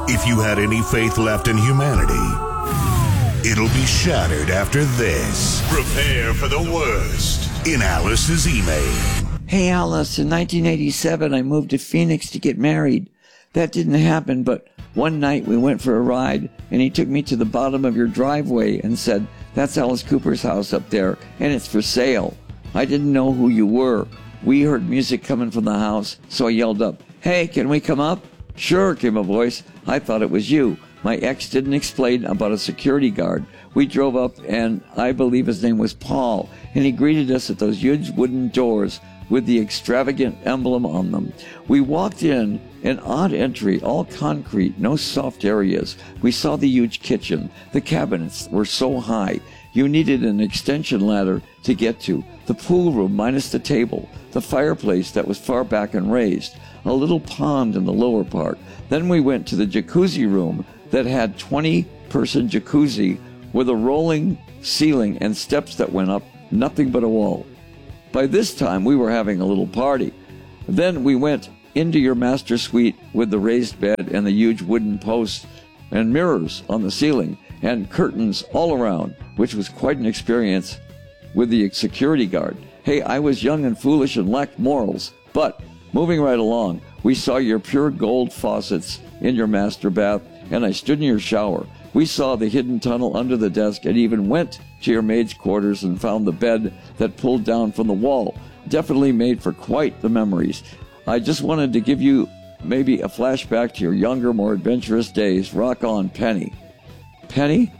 If you had any faith left in humanity, it'll be shattered after this. Prepare for the worst in Alice's email. Hey, Alice, in 1987, I moved to Phoenix to get married. That didn't happen, but one night we went for a ride, and he took me to the bottom of your driveway and said, "That's Alice Cooper's house up there, and it's for sale." I didn't know who you were. We heard music coming from the house, so I yelled up, "Hey, can we come up?" "Sure," came a voice. I thought it was you. My ex didn't explain about a security guard. We drove up, and I believe his name was Paul, and he greeted us at those huge wooden doors with the extravagant emblem on them. We walked in, an odd entry, all concrete, no soft areas. We saw the huge kitchen. The cabinets were so high, you needed an extension ladder to get to. The pool room minus the table. The fireplace that was far back and raised. A little pond in the lower part. Then we went to the jacuzzi room that had 20-person jacuzzi with a rolling ceiling and steps that went up, nothing but a wall. By this time, we were having a little party. Then we went into your master suite with the raised bed and the huge wooden posts and mirrors on the ceiling and curtains all around, which was quite an experience with the security guard. Hey, I was young and foolish and lacked morals, but moving right along, we saw your pure gold faucets in your master bath, and I stood in your shower. We saw the hidden tunnel under the desk and even went to your maid's quarters and found the bed that pulled down from the wall. Definitely made for quite the memories. I just wanted to give you maybe a flashback to your younger, more adventurous days. Rock on, Penny. Penny?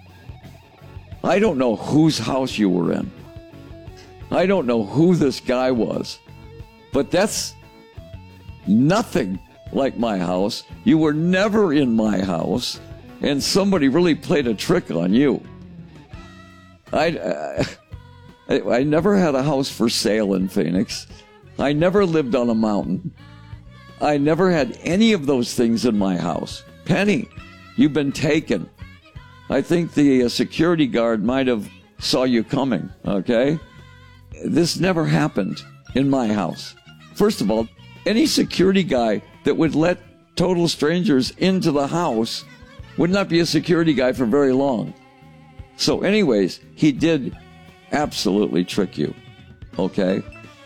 I don't know whose house you were in. I don't know who this guy was. But that's nothing like my house. You were never in my house. And somebody really played a trick on you. I never had a house for sale in Phoenix. I never lived on a mountain. I never had any of those things in my house. Penny, you've been taken. I think the security guard might have saw you coming, okay? This never happened in my house. First of all, any security guy that would let total strangers into the house would not be a security guy for very long. So anyways, he did absolutely trick you, okay?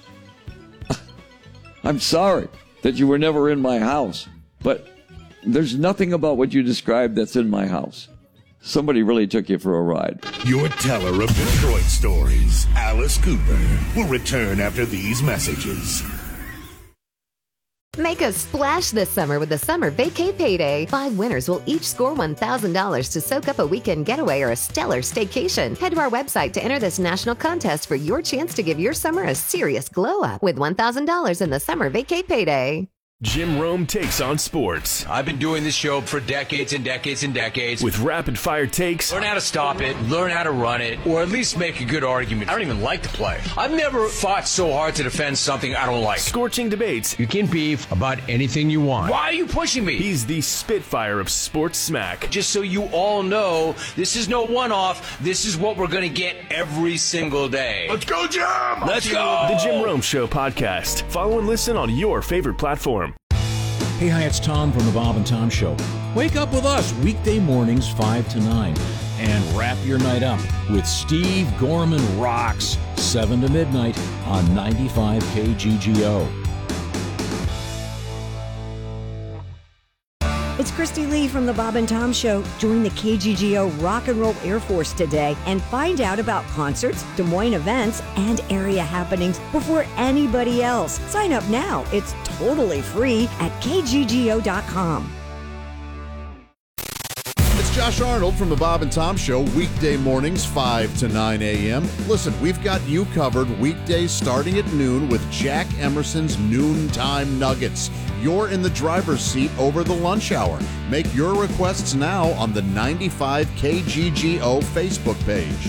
I'm sorry that you were never in my house, but there's nothing about what you described that's in my house. Somebody really took you for a ride. Your teller of Detroit stories, Alice Cooper, will return after these messages. Make a splash this summer with the Summer Vacay Payday. 5 winners will each score $1,000 to soak up a weekend getaway or a stellar staycation. Head to our website to enter this national contest for your chance to give your summer a serious glow-up with $1,000 in the Summer Vacay Payday. Jim Rome takes on sports. I've been doing this show for decades and decades and decades. With rapid-fire takes. Learn how to stop it, learn how to run it, or at least make a good argument. I don't even like to play. I've never fought so hard to defend something I don't like. Scorching debates. You can beef about anything you want. Why are you pushing me? He's the Spitfire of sports smack. Just so you all know, this is no one-off. This is what we're going to get every single day. Let's go, Jim! Let's go! The Jim Rome Show podcast. Follow and listen on your favorite platform. Hey, hi, it's Tom from the Bob and Tom Show. Wake up with us weekday mornings 5 to 9 and wrap your night up with Steve Gorman Rocks 7 to midnight on 95 KGGO. It's Christy Lee from the Bob and Tom Show. Join the KGGO Rock and Roll Air Force today and find out about concerts, Des Moines events, and area happenings before anybody else. Sign up now. It's totally free at kggo.com. It's Josh Arnold from the Bob and Tom Show, weekday mornings 5 to 9 a.m. Listen, we've got you covered weekdays starting at noon with Jack Emerson's Noontime Nuggets. You're in the driver's seat over the lunch hour. Make your requests now on the 95 KGGO Facebook page.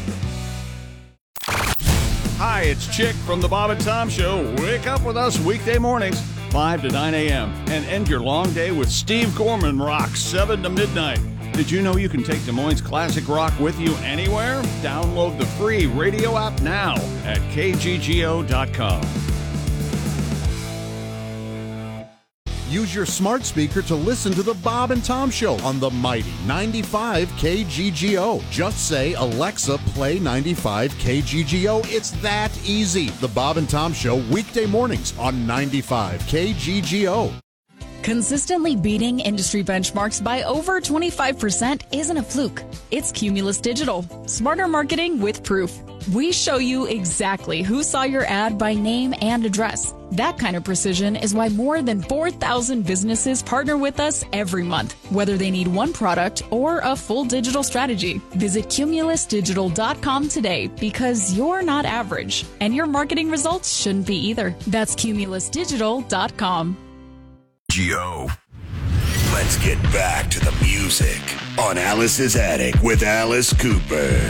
Hi, it's Chick from the Bob and Tom Show. Wake up with us weekday mornings, 5 to 9 a.m. and end your long day with Steve Gorman Rock, 7 to midnight. Did you know you can take Des Moines classic rock with you anywhere? Download the free radio app now at kggo.com. Use your smart speaker to listen to the Bob and Tom Show on the mighty 95 KGGO. Just say, Alexa, play 95 KGGO. It's that easy. The Bob and Tom Show, weekday mornings on 95 KGGO. Consistently beating industry benchmarks by over 25% isn't a fluke. It's Cumulus Digital. Smarter marketing with proof. We show you exactly who saw your ad by name and address. That kind of precision is why more than 4,000 businesses partner with us every month, whether they need one product or a full digital strategy. Visit cumulusdigital.com today because you're not average, and your marketing results shouldn't be either. That's cumulusdigital.com. Geo. Let's get back to the music on Alice's Attic with Alice Cooper.